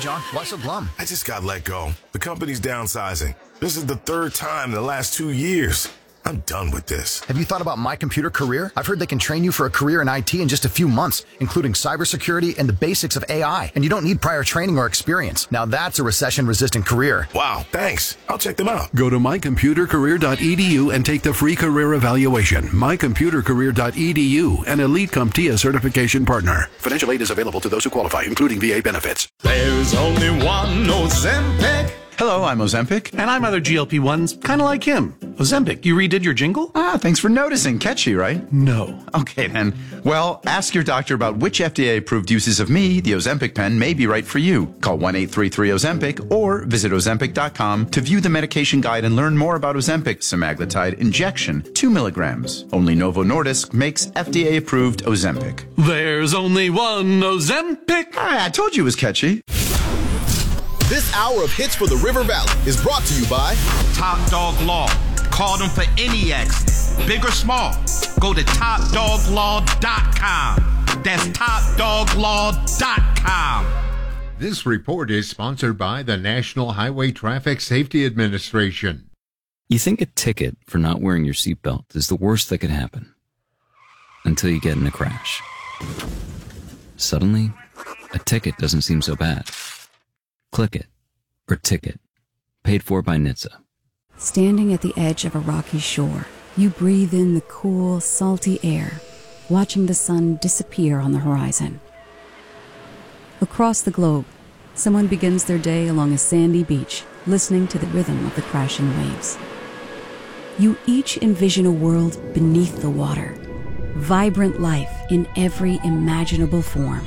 John. Why so glum? I just got let go. The company's downsizing. This is the third time in the last 2 years. I'm done with this. Have you thought about My Computer Career? I've heard they can train you for a career in IT in just a few months, including cybersecurity and the basics of AI. And you don't need prior training or experience. Now that's a recession-resistant career. Wow, thanks. I'll check them out. Go to mycomputercareer.edu and take the free career evaluation. mycomputercareer.edu, an Elite CompTIA certification partner. Financial aid is available to those who qualify, including VA benefits. There's only one Ozempic. Hello, I'm Ozempic. And I'm other GLP-1s, kind of like him. Ozempic, you redid your jingle? Thanks for noticing. Catchy, right? No. Okay, then. Well, ask your doctor about which FDA-approved uses of me, the Ozempic pen, may be right for you. Call 1-833-OZEMPIC or visit Ozempic.com to view the medication guide and learn more about Ozempic semaglutide injection, 2 milligrams. Only Novo Nordisk makes FDA-approved Ozempic. There's only one Ozempic. I told you it was catchy. This hour of Hits for the River Valley is brought to you by Top Dog Law. Call them for any accident, big or small. Go to TopDogLaw.com. That's TopDogLaw.com. This report is sponsored by the National Highway Traffic Safety Administration. You think a ticket for not wearing your seatbelt is the worst that could happen until you get in a crash. Suddenly, a ticket doesn't seem so bad. Click it, or ticket. Paid for by NHTSA. Standing at the edge of a rocky shore, you breathe in the cool, salty air, watching the sun disappear on the horizon. Across the globe, someone begins their day along a sandy beach, listening to the rhythm of the crashing waves. You each envision a world beneath the water, vibrant life in every imaginable form.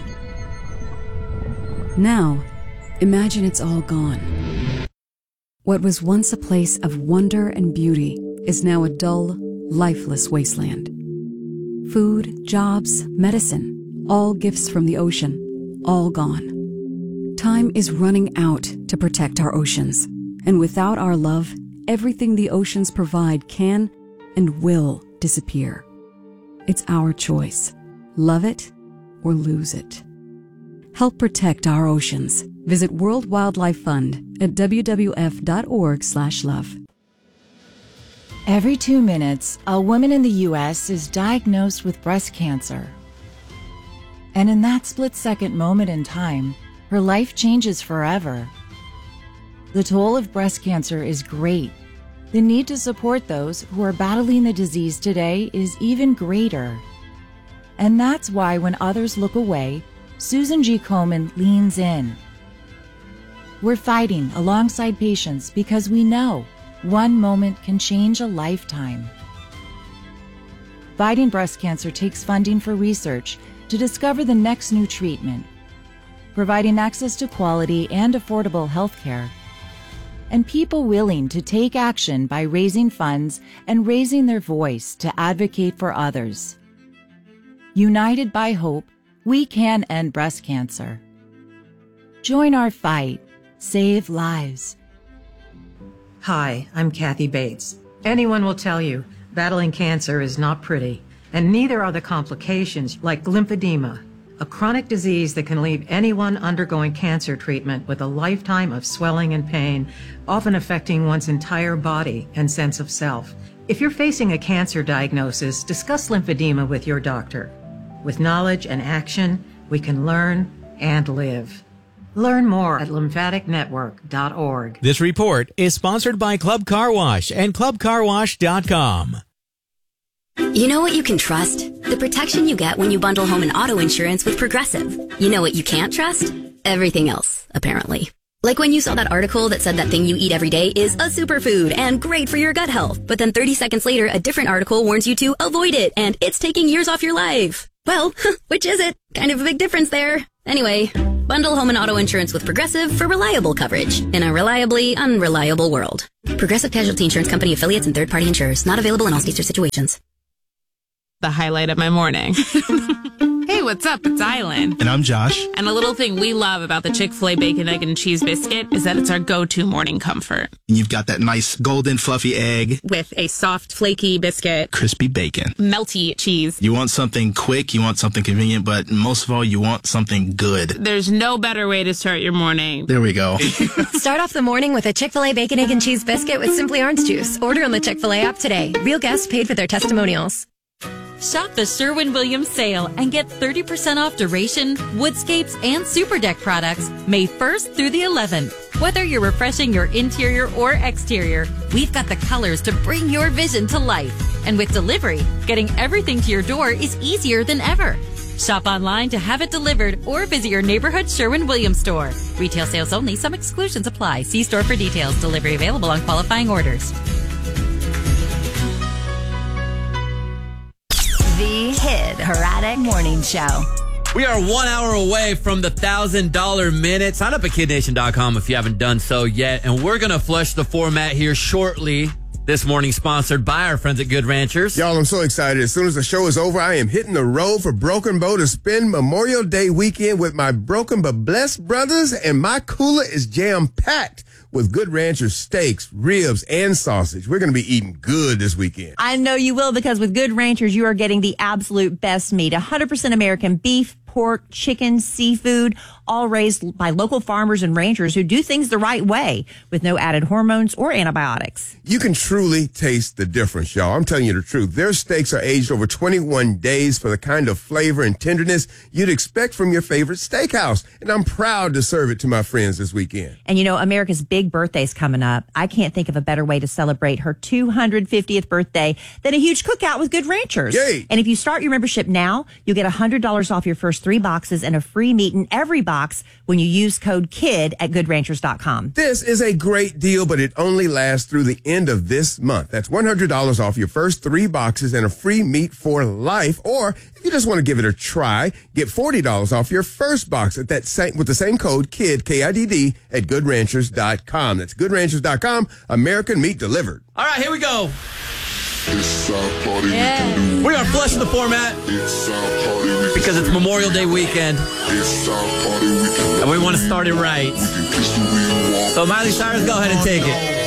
Now, imagine it's all gone. What was once a place of wonder and beauty is now a dull, lifeless wasteland. Food, jobs, medicine, all gifts from the ocean, all gone. Time is running out to protect our oceans, and without our love, everything the oceans provide can and will disappear. It's our choice. Love it or lose it. Help protect our oceans. Visit World Wildlife Fund at wwf.org/love. Every 2 minutes, a woman in the U.S. is diagnosed with breast cancer. And in that split-second moment in time, her life changes forever. The toll of breast cancer is great. The need to support those who are battling the disease today is even greater. And that's why when others look away, Susan G. Komen leans in. We're fighting alongside patients because we know one moment can change a lifetime. Fighting breast cancer takes funding for research to discover the next new treatment, providing access to quality and affordable health care, and people willing to take action by raising funds and raising their voice to advocate for others. United by hope, we can end breast cancer. Join our fight. Save lives. Hi, I'm Kathy Bates. Anyone will tell you battling cancer is not pretty, and neither are the complications like lymphedema, a chronic disease that can leave anyone undergoing cancer treatment with a lifetime of swelling and pain, often affecting one's entire body and sense of self. If you're facing a cancer diagnosis, discuss lymphedema with your doctor. With knowledge and action, we can learn and live. Learn more at lymphaticnetwork.org. This report is sponsored by Club Car Wash and ClubCarWash.com. You know what you can trust? The protection you get when you bundle home and auto insurance with Progressive. You know what you can't trust? Everything else, apparently. Like when you saw that article that said that thing you eat every day is a superfood and great for your gut health. But then 30 seconds later, a different article warns you to avoid it and it's taking years off your life. Well, which is it? Kind of a big difference there. Anyway, bundle home and auto insurance with Progressive for reliable coverage in a reliably unreliable world. Progressive Casualty Insurance Company affiliates and third-party insurers. Not available in all states or situations. The highlight of my morning. Hey, what's up? It's Island. And I'm Josh. And a little thing we love about the Chick-fil-A Bacon, Egg, and Cheese Biscuit is that it's our go-to morning comfort. You've got that nice golden fluffy egg. With a soft, flaky biscuit. Crispy bacon. Melty cheese. You want something quick, you want something convenient, but most of all, you want something good. There's no better way to start your morning. There we go. Start off the morning with a Chick-fil-A Bacon, Egg, and Cheese Biscuit with Simply Orange Juice. Order on the Chick-fil-A app today. Real guests paid for their testimonials. Shop the Sherwin-Williams sale and get 30% off Duration, Woodscapes, and Super Deck products May 1st through the 11th. Whether you're refreshing your interior or exterior, we've got the colors to bring your vision to life. And with delivery, getting everything to your door is easier than ever. Shop online to have it delivered or visit your neighborhood Sherwin-Williams store. Retail sales only. Some exclusions apply. See store for details. Delivery available on qualifying orders. The Hit Herodic Morning Show. We are 1 hour away from the $1,000 minute. Sign up at KidNation.com if you haven't done so yet. And we're going to flush the format here shortly. This morning sponsored by our friends at Good Ranchers. Y'all, I'm so excited. As soon as the show is over, I am hitting the road for Broken Bow to spend Memorial Day weekend with my Broken but Blessed brothers. And my cooler is jam-packed with Good Ranchers steaks, ribs, and sausage. We're going to be eating good this weekend. I know you will, because with Good Ranchers, you are getting the absolute best meat. 100% American beef, pork, chicken, seafood, all raised by local farmers and ranchers who do things the right way with no added hormones or antibiotics. You can truly taste the difference, y'all. I'm telling you the truth. Their steaks are aged over 21 days for the kind of flavor and tenderness you'd expect from your favorite steakhouse. And I'm proud to serve it to my friends this weekend. And you know, America's big birthday's coming up. I can't think of a better way to celebrate her 250th birthday than a huge cookout with Good Ranchers. Yay. And if you start your membership now, you'll get $100 off your first 3 boxes and a free meat in every box when you use code KID at GoodRanchers.com. This is a great deal, but it only lasts through the end of this month. That's $100 off your first 3 boxes and a free meat for life. Or if you just want to give it a try, get $40 off your first box at that same, with the same code KID, K-I-D-D, at GoodRanchers.com. That's GoodRanchers.com. American meat delivered. All right, here we go. We are flushing the format because it's Memorial Day weekend and we want to start it right. So Miley Cyrus, go ahead and take it.